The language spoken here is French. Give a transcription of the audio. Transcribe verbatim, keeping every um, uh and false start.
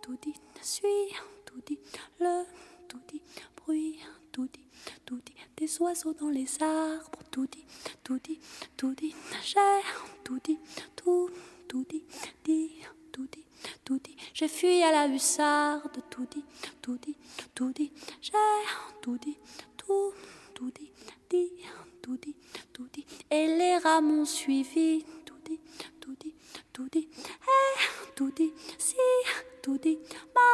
tout dit, suis, tout dit, le, tout dit, bruit, tout dit, tout dit, des oiseaux dans les arbres, tout dit, tout dit, tout dit, j'ai, tout dit, tout, tout dit, dit, tout dit, tout dit, j'ai fui à la hussarde, tout dit, tout dit, tout dit, j'ai, tout dit, tout, tout dit, dit, tout dit, tout dit, et les rats m'ont suivi, tout dit, tout dit, tout dit, eh, tout dit, si, tout dit, ma